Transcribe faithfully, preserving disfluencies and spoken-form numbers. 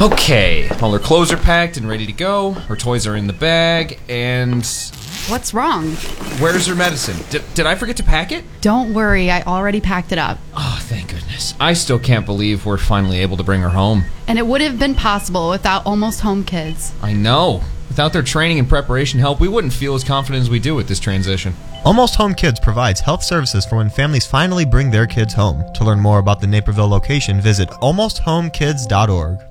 Okay, all her clothes are packed and ready to go. Her toys are in the bag, and... What's wrong? Where's her medicine? Did, did I forget to pack it? Don't worry, I already packed it up. Oh, thank goodness. I still can't believe we're finally able to bring her home. And it would have been possible without Almost Home Kids. I know. Without their training and preparation help, we wouldn't feel as confident as we do with this transition. Almost Home Kids provides health services for when families finally bring their kids home. To learn more about the Naperville location, visit almost home kids dot org.